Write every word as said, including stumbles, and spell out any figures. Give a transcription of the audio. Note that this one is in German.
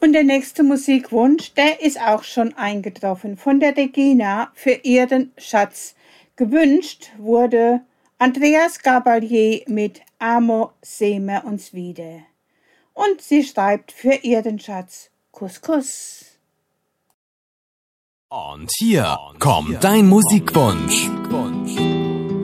Und der nächste Musikwunsch, der ist auch schon eingetroffen von der Regina für ihren Schatz. Gewünscht wurde Andreas Gabalier mit Amo, sehme uns wieder. Und sie schreibt für ihren Schatz Kuss, Kuss. Und hier kommt dein Musikwunsch.